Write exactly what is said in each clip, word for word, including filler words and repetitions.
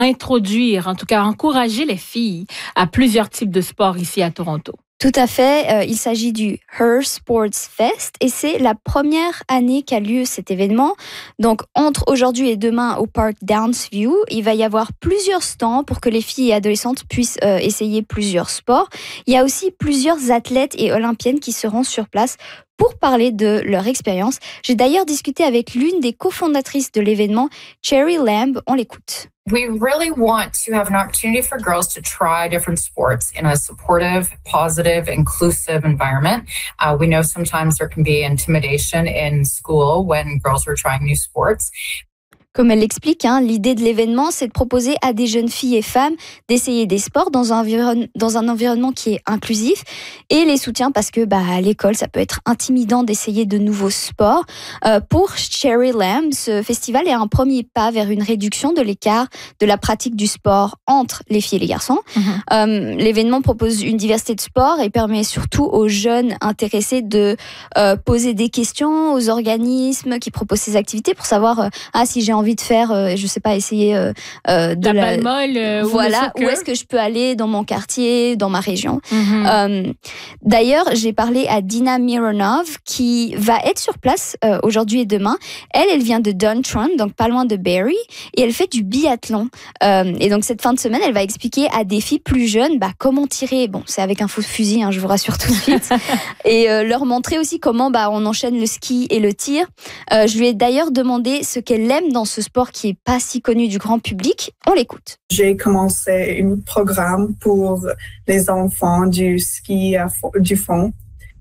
introduire, en tout cas encourager les filles à plusieurs types de sports ici à Toronto. Tout à fait. Euh, il s'agit du Her Sports Fest et c'est la première année qu'a lieu cet événement. Donc, entre aujourd'hui et demain au parc Downsview, il va y avoir plusieurs stands pour que les filles et adolescentes puissent euh, essayer plusieurs sports. Il y a aussi plusieurs athlètes et olympiennes qui seront sur place pour parler de leur expérience. J'ai d'ailleurs discuté avec l'une des cofondatrices de l'événement, Cherry Lamb. On l'écoute. We really want to have an opportunity for girls to try different sports in a supportive, positive, inclusive environment. Uh, we know sometimes there can be intimidation in school when girls are trying new sports. Comme elle l'explique, hein, l'idée de l'événement, c'est de proposer à des jeunes filles et femmes d'essayer des sports dans un, environ- dans un environnement qui est inclusif et les soutient parce que bah, à l'école, ça peut être intimidant d'essayer de nouveaux sports. Euh, pour Cherry Lamb, ce festival est un premier pas vers une réduction de l'écart de la pratique du sport entre les filles et les garçons. Mm-hmm. Euh, l'événement propose une diversité de sports et permet surtout aux jeunes intéressés de euh, poser des questions aux organismes qui proposent ces activités pour savoir euh, ah, si j'ai envie de faire, euh, je sais pas, essayer euh, euh, de la, la balle molle, euh, voilà, où est-ce que je peux aller dans mon quartier, dans ma région. Mm-hmm. Euh, d'ailleurs, j'ai parlé à Dina Mironov qui va être sur place euh, aujourd'hui et demain. Elle, elle vient de Duntron, donc pas loin de Barrie, et elle fait du biathlon. Euh, et donc cette fin de semaine, elle va expliquer à des filles plus jeunes bah, comment tirer. Bon, c'est avec un faux fusil, hein, je vous rassure tout de suite. Et euh, leur montrer aussi comment bah, on enchaîne le ski et le tir. Euh, je lui ai d'ailleurs demandé ce qu'elle aime dans ce sport qui est pas si connu du grand public. On l'écoute. J'ai commencé un programme pour les enfants du ski à fond, du fond.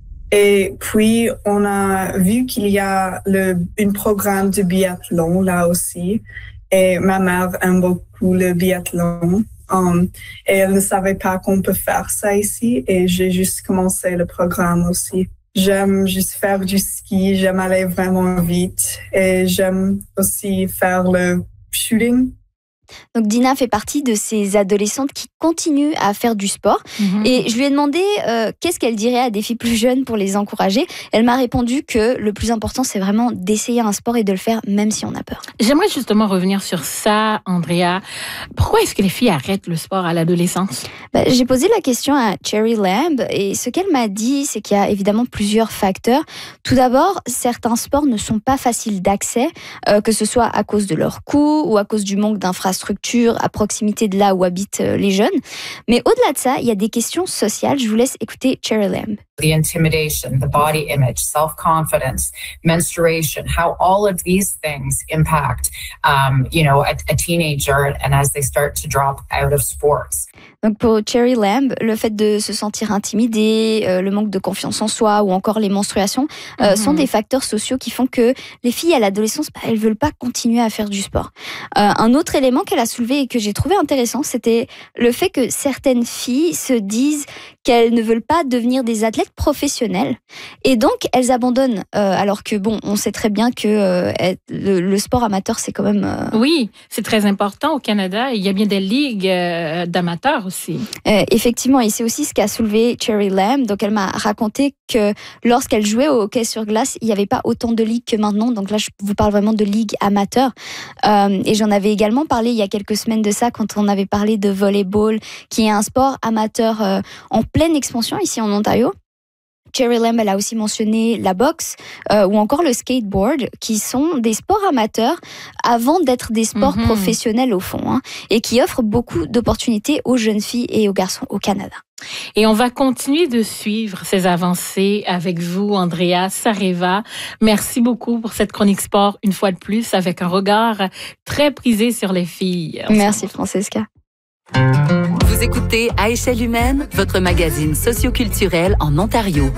Et puis, on a vu qu'il y a le, un programme de biathlon là aussi. Et ma mère aime beaucoup le biathlon. Um, et elle ne savait pas qu'on peut faire ça ici. Et j'ai juste commencé le programme aussi. J'aime juste faire du ski, j'aime aller vraiment vite et j'aime aussi faire le shooting. Donc Dina fait partie de ces adolescentes qui continuent à faire du sport. Mmh. Et je lui ai demandé euh, qu'est-ce qu'elle dirait à des filles plus jeunes pour les encourager. Elle m'a répondu que le plus important, c'est vraiment d'essayer un sport et de le faire même si on a peur. J'aimerais justement revenir sur ça, Andrea. Pourquoi est-ce que les filles arrêtent le sport à l'adolescence? Bah, j'ai posé la question à Cherry Lamb et ce qu'elle m'a dit, c'est qu'il y a évidemment plusieurs facteurs. Tout d'abord, certains sports ne sont pas faciles d'accès, euh, que ce soit à cause de leur coût ou à cause du manque d'infrastructures à proximité de là où habitent les jeunes. Mais au-delà de ça, il y a des questions sociales. Je vous laisse écouter Cherry Lamb. The intimidation, the body image, self-confidence, menstruation, how all of these things impact, um, you know, a, a teenager and as they start to drop out of sports. Donc pour Cherry Lamb, le fait de se sentir intimidé, euh, le manque de confiance en soi ou encore les menstruations euh, mm-hmm. sont des facteurs sociaux qui font que les filles à l'adolescence, bah, elles veulent pas continuer à faire du sport. Euh, un autre élément qu'elle a soulevé et que j'ai trouvé intéressant, c'était le fait que certaines filles se disent qu'elles ne veulent pas devenir des athlètes professionnels et donc elles abandonnent. Euh, alors que bon, on sait très bien que euh, le, le sport amateur, c'est quand même... Euh... Oui, c'est très important au Canada. Il y a bien des ligues euh, d'amateurs aussi. Euh, effectivement, et c'est aussi ce qu'a soulevé Cherry Lamb. Donc, elle m'a raconté que lorsqu'elle jouait au hockey sur glace, il n'y avait pas autant de ligues que maintenant. Donc là, je vous parle vraiment de ligues amateurs. Euh, et j'en avais également parlé il y a quelques semaines de ça, quand on avait parlé de volleyball, qui est un sport amateur euh, en pleine expansion ici en Ontario. Cherry Lamb, elle a aussi mentionné la boxe euh, ou encore le skateboard, qui sont des sports amateurs avant d'être des sports mm-hmm. professionnels au fond, hein, et qui offrent beaucoup d'opportunités aux jeunes filles et aux garçons au Canada. Et on va continuer de suivre ces avancées avec vous, Andrea Sareva. Merci beaucoup pour cette chronique sport, une fois de plus, avec un regard très prisé sur les filles. Merci, Francesca. Vous écoutez À échelle humaine, votre magazine socioculturel en Ontario.